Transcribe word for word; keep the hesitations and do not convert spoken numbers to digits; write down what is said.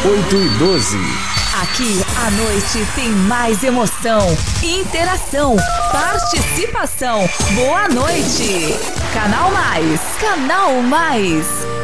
oito e doze. Aqui a noite tem mais emoção, interação, participação. Boa noite. Canal Mais. Canal Mais.